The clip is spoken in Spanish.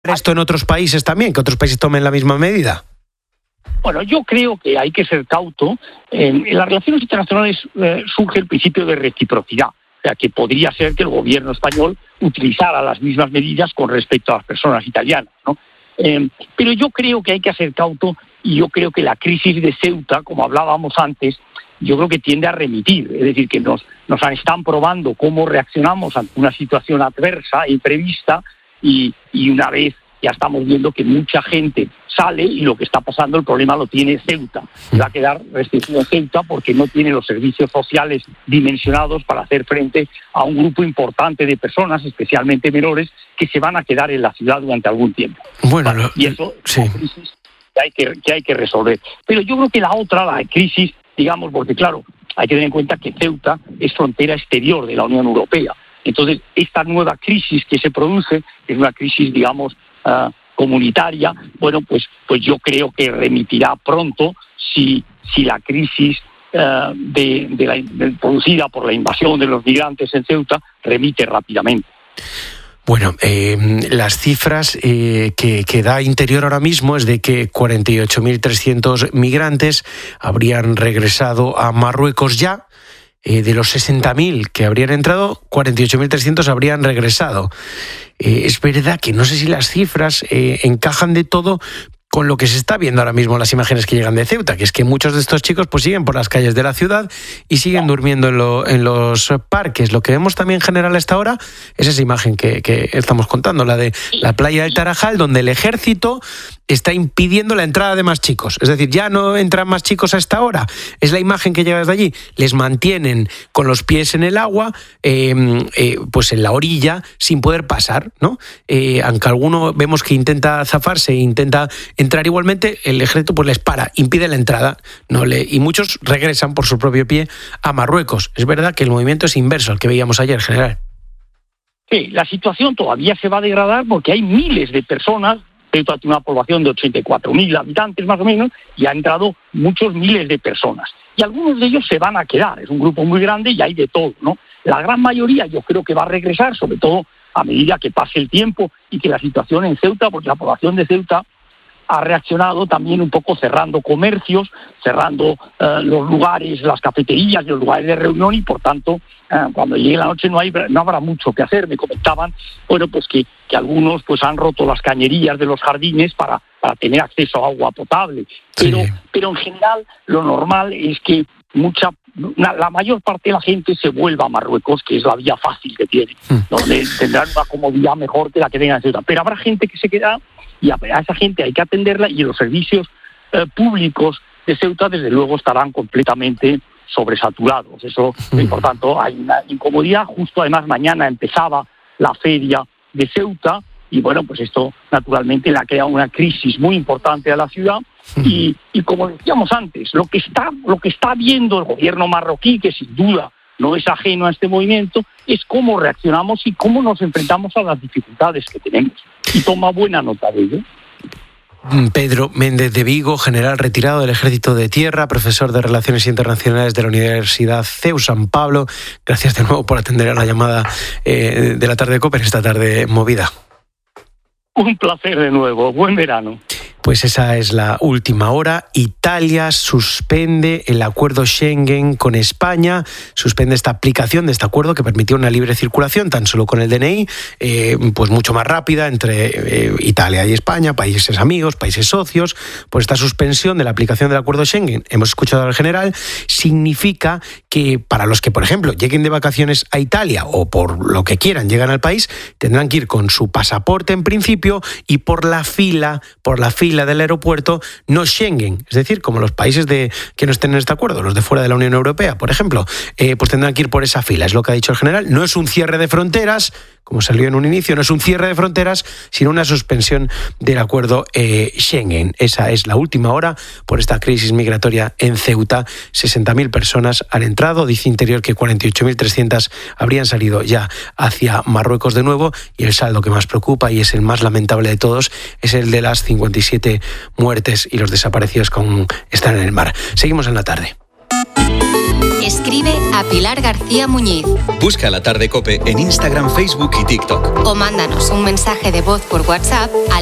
esto en otros países también, que otros países tomen la misma medida? Bueno, yo creo que hay que ser cauto. En las relaciones internacionales surge el principio de reciprocidad, o sea, que podría ser que el gobierno español utilizara las mismas medidas con respecto a las personas italianas, ¿no? Pero yo creo que hay que ser cauto, y yo creo que la crisis de Ceuta, como hablábamos antes, yo creo que tiende a remitir, es decir, que nos están probando cómo reaccionamos ante una situación adversa, imprevista, y una vez ya estamos viendo que mucha gente sale y lo que está pasando, el problema lo tiene Ceuta. Va a quedar restringido Ceuta porque no tiene los servicios sociales dimensionados para hacer frente a un grupo importante de personas, especialmente menores, que se van a quedar en la ciudad durante algún tiempo. Bueno, y eso sí. Es una crisis que hay que resolver. Pero yo creo que la crisis, digamos, porque claro, hay que tener en cuenta que Ceuta es frontera exterior de la Unión Europea. Entonces, esta nueva crisis que se produce es una crisis, digamos, comunitaria. Bueno, pues yo creo que remitirá pronto si la crisis producida por la invasión de los migrantes en Ceuta remite rápidamente. Bueno, las cifras que da Interior ahora mismo es de que 48.300 migrantes habrían regresado a Marruecos ya. De los 60.000 que habrían entrado, 48.300 habrían regresado. Es verdad que no sé si las cifras encajan de todo con lo que se está viendo ahora mismo en las imágenes que llegan de Ceuta, que es que muchos de estos chicos pues siguen por las calles de la ciudad y siguen durmiendo en los parques. Lo que vemos también en general a esta hora es esa imagen que estamos contando, la de la playa del Tarajal, donde el ejército está impidiendo la entrada de más chicos. Es decir, ya no entran más chicos a esta hora. Es la imagen que llega desde allí. Les mantienen con los pies en el agua, pues en la orilla, sin poder pasar, ¿no? Aunque alguno vemos que intenta zafarse, intenta entrar igualmente, el ejército pues les para, impide la entrada, y muchos regresan por su propio pie a Marruecos. Es verdad que el movimiento es inverso al que veíamos ayer, general. Sí, la situación todavía se va a degradar porque hay miles de personas. Ceuta tiene una población de 84.000 habitantes más o menos, y han entrado muchos miles de personas. Y algunos de ellos se van a quedar, es un grupo muy grande y hay de todo, ¿no? La gran mayoría yo creo que va a regresar, sobre todo a medida que pase el tiempo y que la situación en Ceuta, porque la población de Ceuta ha reaccionado también un poco cerrando comercios, cerrando los lugares, las cafeterías y los lugares de reunión, y por tanto cuando llegue la noche no habrá mucho que hacer. Me comentaban, bueno, pues que algunos pues han roto las cañerías de los jardines para tener acceso a agua potable. Pero en general lo normal es que la mayor parte de la gente se vuelva a Marruecos, que es la vía fácil que tiene, donde tendrán una comodidad mejor que la que tengan en Ceuta. Pero habrá gente que se queda, y a esa gente hay que atenderla, y los servicios públicos de Ceuta desde luego estarán completamente sobresaturados. Eso, y por tanto hay una incomodidad. Justo además mañana empezaba la feria de Ceuta, y bueno, pues esto naturalmente le ha creado una crisis muy importante a la ciudad. Y como decíamos antes, lo que está viendo el gobierno marroquí, que sin duda no es ajeno a este movimiento, es cómo reaccionamos y cómo nos enfrentamos a las dificultades que tenemos. Y toma buena nota de ello. Pedro Méndez de Vigo, general retirado del Ejército de Tierra, profesor de Relaciones Internacionales de la Universidad CEU San Pablo. Gracias de nuevo por atender a la llamada de la tarde de COPE en esta tarde movida. Un placer de nuevo. Buen verano. Pues esa es la última hora. Italia suspende el acuerdo Schengen con España, suspende esta aplicación de este acuerdo que permitía una libre circulación tan solo con el DNI, pues mucho más rápida entre Italia y España, países amigos, países socios. Pues esta suspensión de la aplicación del acuerdo Schengen, hemos escuchado al general, significa que para los que, por ejemplo, lleguen de vacaciones a Italia o por lo que quieran llegan al país, tendrán que ir con su pasaporte en principio y por la fila del aeropuerto no Schengen, es decir, como los países que no estén en este acuerdo, los de fuera de la Unión Europea, por ejemplo, pues tendrán que ir por esa fila, es lo que ha dicho el general. No es un cierre de fronteras, como salió en un inicio, no es un cierre de fronteras, sino una suspensión del acuerdo Schengen. Esa es la última hora por esta crisis migratoria en Ceuta. 60.000 personas han entrado, dice Interior que 48.300 habrían salido ya hacia Marruecos de nuevo, y el saldo que más preocupa y es el más lamentable de todos es el de las 57 muertes y los desaparecidos que aún están en el mar. Seguimos en la tarde. Escribe a Pilar García Muñiz. Busca La Tarde COPE en Instagram, Facebook y TikTok. O mándanos un mensaje de voz por WhatsApp al